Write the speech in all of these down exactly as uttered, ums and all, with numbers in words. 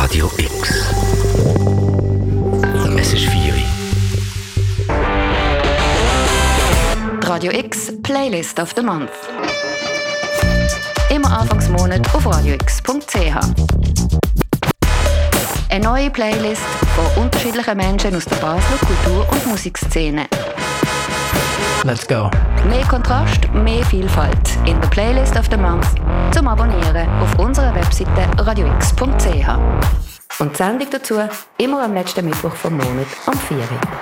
Radio X. Es ist vier. Radio X Playlist of the Month. Immer Anfangsmonat auf radio x punkt c h. Eine neue Playlist von unterschiedlichen Menschen aus der Basler Kultur- und Musikszene. Let's go. Mehr Kontrast, mehr Vielfalt in der Playlist of the Month zum Abonnieren auf unserer Webseite radio x punkt c h. Und die Sendung dazu immer am letzten Mittwoch vom Monat am vier.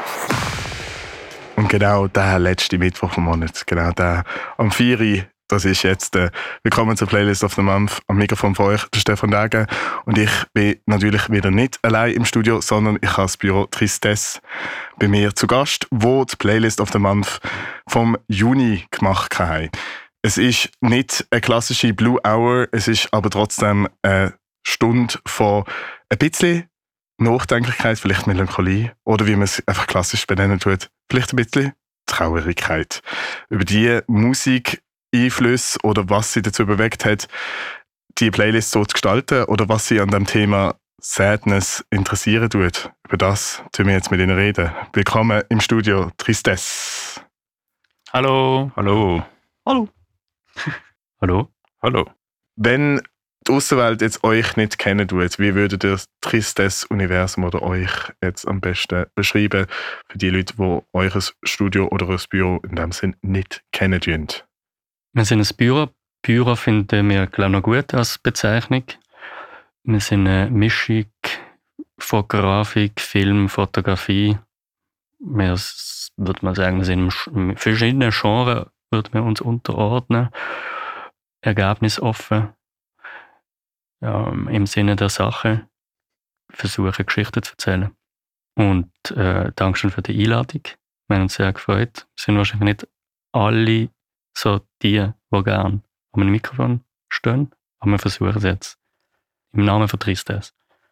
Und genau der letzte Mittwoch vom Monat, genau der am vier. Das ist jetzt äh, willkommen zur Playlist of the Month. Am Mikrofon von euch, der Stefan Degen. Und ich bin natürlich wieder nicht allein im Studio, sondern ich habe das Büro Tristesse bei mir zu Gast, wo die Playlist of the Month vom Juni gemacht haben. Es ist nicht eine klassische Blue Hour, es ist aber trotzdem eine Stunde von ein bisschen Nachdenklichkeit, vielleicht Melancholie oder wie man es einfach klassisch benennen tut, vielleicht ein bisschen Traurigkeit. Über die Musik Einflüsse oder was sie dazu bewegt hat, die Playlist so zu gestalten oder was sie an dem Thema Sadness interessieren tut. Über das tun wir jetzt mit Ihnen reden. Willkommen im Studio Tristesse. Hallo. Hallo. Hallo. Hallo. Hallo. Wenn die Aussenwelt jetzt euch nicht kennen tut, wie würdet ihr das Tristesse-Universum oder euch jetzt am besten beschreiben für die Leute, die euch ein Studio oder ein Büro in dem Sinn nicht kennen tun? Wir sind ein Büro. Büro finden wir, glaube ich, noch gut als Bezeichnung. Wir sind eine Mischung von Grafik, Film, Fotografie. Wir, würde man sagen, wir sind in verschiedenen Genres, würden wir uns unterordnen. Ergebnisoffen. Ja, im Sinne der Sache versuchen, Geschichten zu erzählen. Und äh, Dankeschön für die Einladung. Wir haben uns sehr gefreut. Wir sind wahrscheinlich nicht alle so die, die gerne am Mikrofon stehen. Aber wir versuchen es jetzt. Im Namen von Tristesse.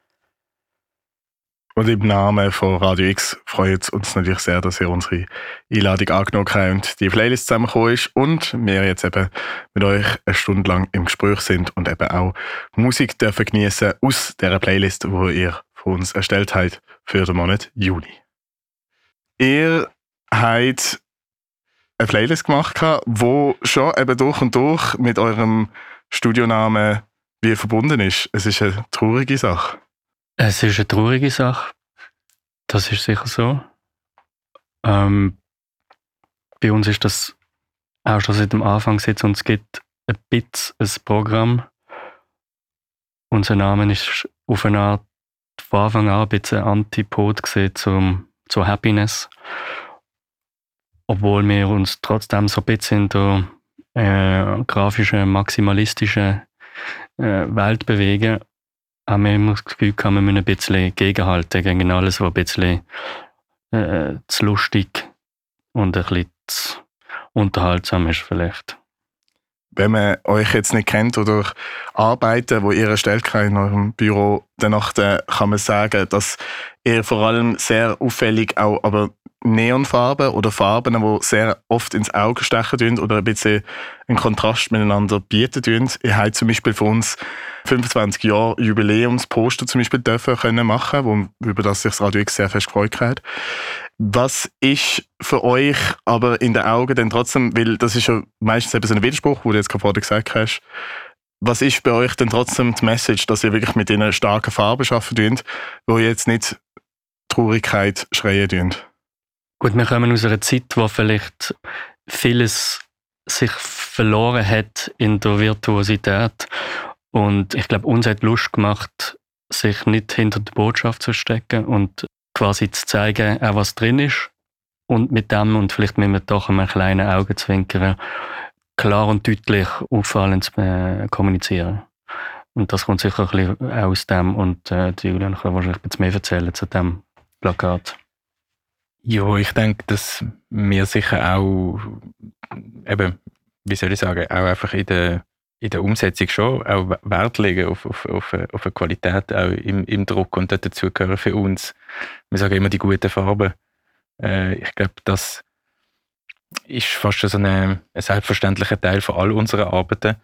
Und im Namen von Radio X freut es uns natürlich sehr, dass ihr unsere Einladung angenommen habt und die Playlist zusammengekommen ist und wir jetzt eben mit euch eine Stunde lang im Gespräch sind und eben auch Musik dürfen geniessen aus dieser Playlist, die ihr von uns erstellt habt für den Monat Juni. Ihr habt eine Playlist gemacht, die schon eben durch und durch mit eurem Studionamen wie verbunden ist. Es ist eine traurige Sache. Es ist eine traurige Sache. Das ist sicher so. Ähm, bei uns ist das auch schon seit dem Anfang sitzt und es gibt ein bisschen ein Programm. Unser Name ist auf eine Art von Anfang an ein bisschen Antipod zum, zur Happiness. Obwohl wir uns trotzdem so ein bisschen in der äh, grafischen, maximalistischen äh, Welt bewegen, haben wir immer das Gefühl, kann man ein bisschen gegenhalten gegen alles, was ein bisschen äh, zu lustig und ein bisschen zu unterhaltsam ist vielleicht. Wenn man euch jetzt nicht kennt oder Arbeiten, die ihr erstellt habt in eurem Büro, danach kann man sagen, dass ihr vor allem sehr auffällig auch aber Neonfarben oder Farben, die sehr oft ins Auge stechen oder ein bisschen einen Kontrast miteinander bieten. Ihr habt zum Beispiel für uns fünfundzwanzig Jahre Jubiläumsposter zum Beispiel dürfen können machen, wo, über das sich das Radio X sehr fest gefreut hat. Was ist für euch aber in den Augen dann trotzdem, weil das ist ja meistens eben so ein Widerspruch, wo du jetzt gerade vorher gesagt hast, was ist bei euch denn trotzdem die Message, dass ihr wirklich mit diesen starken Farben arbeiten könnt, wo ihr jetzt nicht Traurigkeit schreien könnt? Gut, wir kommen aus einer Zeit, wo vielleicht vieles sich verloren hat in der Virtuosität. Und ich glaube, uns hat Lust gemacht, sich nicht hinter der Botschaft zu stecken und quasi zu zeigen, auch was drin ist. Und mit dem, und vielleicht mit einem doch einem kleinen Augenzwinkern, klar und deutlich auffallend zu äh, kommunizieren. Und das kommt sicher ein bisschen aus dem. Und äh, die Julian kann wahrscheinlich ein bisschen mehr erzählen zu diesem Plakat. Ja, ich denke, dass wir sicher auch, eben, wie soll ich sagen, auch einfach in der, in der Umsetzung schon auch Wert legen auf, auf, auf, auf eine Qualität auch im, im Druck und dazu gehören für uns, wir sagen immer die guten Farben. Äh, ich glaube, das ist fast schon so eine, ein selbstverständlicher Teil von all unseren Arbeiten.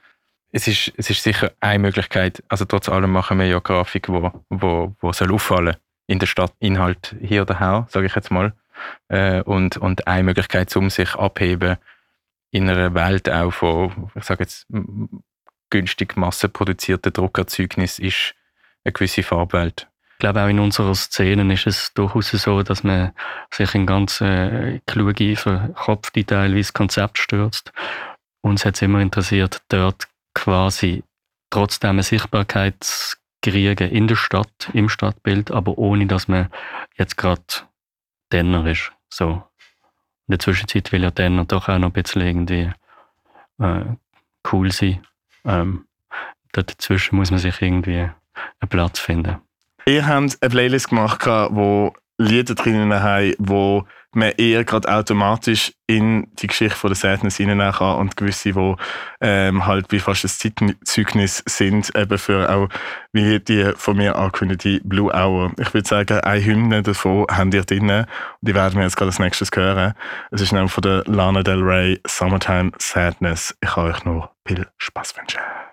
es ist, es ist sicher eine Möglichkeit, also trotz allem machen wir ja Grafik, wo, wo, wo soll auffallen in der Stadt, Inhalt hier oder her, sage ich jetzt mal. Äh, und, und eine Möglichkeit, um sich abheben in einer Welt auch von, ich sage jetzt, günstig massenproduzierten Druckerzeugnis ist eine gewisse Farbwelt. Ich glaube, auch in unserer Szene ist es durchaus so, dass man sich in ganz äh, kluge, verkopfte, teilweise Konzept stürzt. Uns hat es immer interessiert, dort quasi trotzdem eine Sichtbarkeit zu kriegen in der Stadt, im Stadtbild, aber ohne, dass man jetzt gerade Denner ist. So. In der Zwischenzeit will ja Denner doch auch noch ein bisschen irgendwie äh, cool sein. Ähm, dazwischen muss man sich irgendwie einen Platz finden. Ihr habt eine Playlist gemacht, wo Lieder drinnen haben, wo man eher gerade automatisch in die Geschichte von der Sadness hineinnehmen kann und gewisse, die ähm, halt wie fast ein Zeugnis sind, eben für auch wie die von mir angekündigte Blue Hour. Ich würde sagen, eine Hymne davon habt ihr drinnen und die werden wir jetzt gerade als nächstes hören. Es ist nämlich von der Lana Del Rey, Summertime Sadness. Ich kann euch noch viel Spaß wünschen.